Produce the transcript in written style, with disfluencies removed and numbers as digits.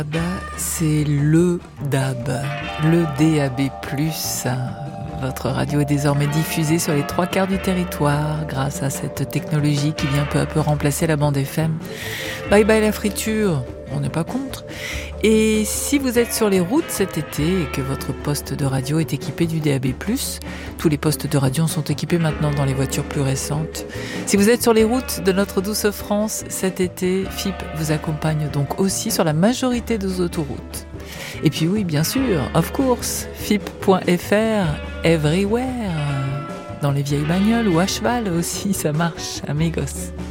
C'est le DAB, le DAB+. Votre radio est désormais diffusée sur les 3/4 du territoire grâce à cette technologie qui vient peu à peu remplacer la bande FM. Bye bye la friture, on n'est pas contre. Et si vous êtes sur les routes cet été et que votre poste de radio est équipé du DAB+, tous les postes de radio sont équipés maintenant dans les voitures plus récentes. Si vous êtes sur les routes de notre douce France cet été, FIP vous accompagne donc aussi sur la majorité des autoroutes. Et puis oui, bien sûr, of course, FIP.fr, everywhere, dans les vieilles bagnoles ou à cheval aussi, ça marche, amigos.